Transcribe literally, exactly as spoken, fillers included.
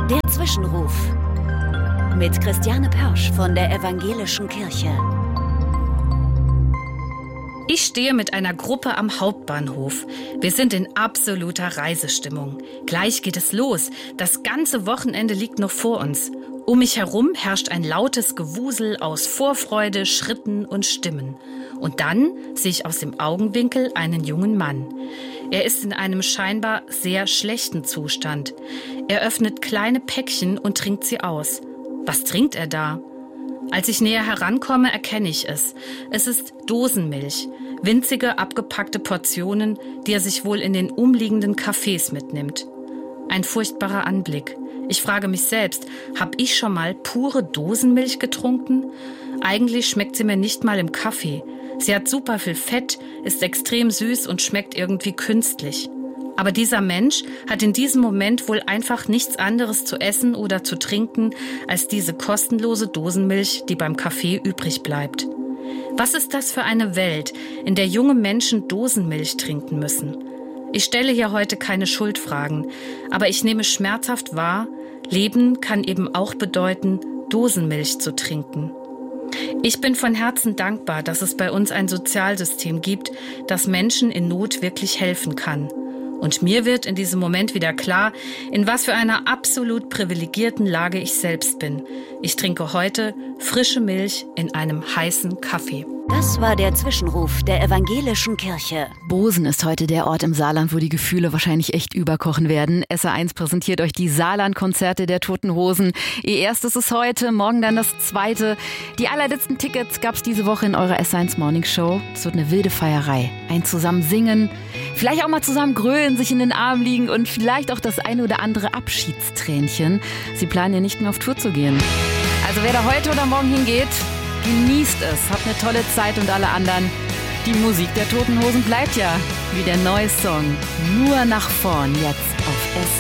Der Zwischenruf mit Christiane Pörsch von der Evangelischen Kirche. Ich stehe mit einer Gruppe am Hauptbahnhof. Wir sind in absoluter Reisestimmung. Gleich geht es los. Das ganze Wochenende liegt noch vor uns. Um mich herum herrscht ein lautes Gewusel aus Vorfreude, Schritten und Stimmen. Und dann sehe ich aus dem Augenwinkel einen jungen Mann. Er ist in einem scheinbar sehr schlechten Zustand. Er öffnet kleine Päckchen und trinkt sie aus. Was trinkt er da? Als ich näher herankomme, erkenne ich es. Es ist Dosenmilch, winzige, abgepackte Portionen, die er sich wohl in den umliegenden Cafés mitnimmt. Ein furchtbarer Anblick. Ich frage mich selbst, habe ich schon mal pure Dosenmilch getrunken? Eigentlich schmeckt sie mir nicht mal im Kaffee. Sie hat super viel Fett, ist extrem süß und schmeckt irgendwie künstlich. Aber dieser Mensch hat in diesem Moment wohl einfach nichts anderes zu essen oder zu trinken als diese kostenlose Dosenmilch, die beim Kaffee übrig bleibt. Was ist das für eine Welt, in der junge Menschen Dosenmilch trinken müssen? Ich stelle hier heute keine Schuldfragen, aber ich nehme schmerzhaft wahr, Leben kann eben auch bedeuten, Dosenmilch zu trinken. Ich bin von Herzen dankbar, dass es bei uns ein Sozialsystem gibt, das Menschen in Not wirklich helfen kann. Und mir wird in diesem Moment wieder klar, in was für einer absolut privilegierten Lage ich selbst bin. Ich trinke heute frische Milch in einem heißen Kaffee. Das war der Zwischenruf der Evangelischen Kirche. Bosen ist heute der Ort im Saarland, wo die Gefühle wahrscheinlich echt überkochen werden. S R eins präsentiert euch die Saarland-Konzerte der Toten Hosen. Ihr erstes ist heute, morgen dann das zweite. Die allerletzten Tickets gab's diese Woche in eurer S R eins Morning Show. Es wird eine wilde Feierei. Ein zusammen singen, vielleicht auch mal zusammen grölen, sich in den Arm liegen und vielleicht auch das eine oder andere Abschiedstränchen. Sie planen ja nicht mehr auf Tour zu gehen. Also wer da heute oder morgen hingeht, genießt es, habt eine tolle Zeit und alle anderen. Die Musik der Toten Hosen bleibt ja, wie der neue Song Nur nach vorn, jetzt auf S